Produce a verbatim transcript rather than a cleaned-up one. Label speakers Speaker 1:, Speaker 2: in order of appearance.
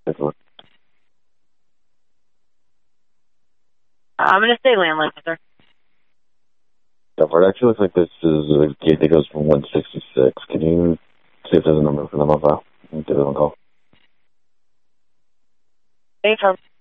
Speaker 1: Take a look.
Speaker 2: I'm going to stay landline, sir.
Speaker 1: So far, it actually looks like this is a gate that goes from one sixty-six. Can you see if there's a number for them on file? Give them a call.
Speaker 2: Hey, from